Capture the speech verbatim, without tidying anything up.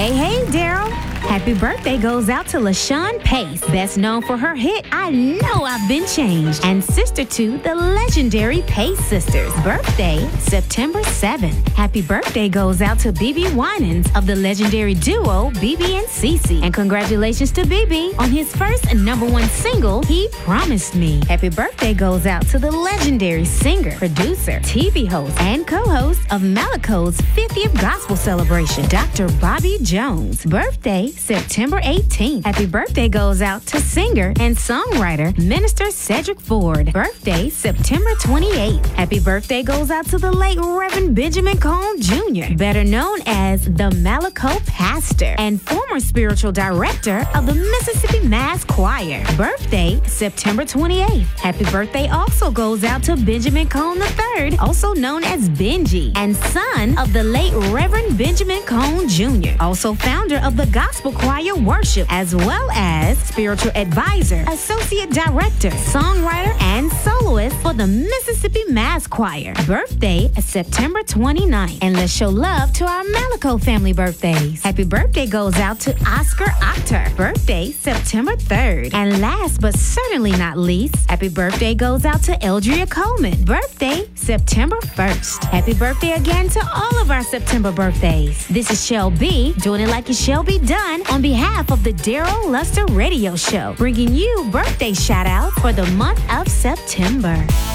Hey, hey, Daryl. Happy birthday goes out to LaShawn Pace, best known for her hit, I Know I've Been Changed, and sister to the legendary Pace sisters. Birthday, September seventh. Happy birthday goes out to B B Winans of the legendary duo B B and Cece. And congratulations to B B on his first number one single, He Promised Me. Happy birthday goes out to the legendary singer, producer, T V host, and co-host of Malaco's fiftieth Gospel Celebration, Doctor Bobby Jones. Birthday, September eighteenth. Happy birthday goes out to singer and songwriter Minister Cedric Ford. Birthday, September twenty-eighth. Happy birthday goes out to the late Reverend Benjamin Cone Junior, better known as the Malaco Pastor and former spiritual director of the Mississippi Mass Choir. Birthday, September twenty-eighth. Happy birthday also goes out to Benjamin Cone the third, also known as Benji, and son of the late Reverend Benjamin Cone Junior, also founder of the Gospel Choir Worship, as well as spiritual advisor, associate director, songwriter, and soloist for the Mississippi Mass Choir. Birthday, September twenty-ninth. And let's show love to our Malaco family birthdays. Happy birthday goes out to Oscar Octor. Birthday, September third. And last but certainly not least, happy birthday goes out to Eldria Coleman. Birthday, September first. Happy birthday again to all of our September birthdays. This is Shell B, doing it like it shall be done on behalf of the Daryl Luster Radio Show, bringing you birthday shout-outs for the month of September.